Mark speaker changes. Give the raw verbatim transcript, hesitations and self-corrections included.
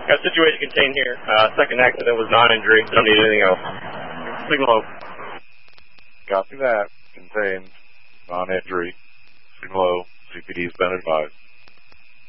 Speaker 1: Got situation contained here. Uh, second accident was non-injury. Don't need anything else. Signal low.
Speaker 2: Copy that. Contained. Non-injury. Signal low. C P D's been advised.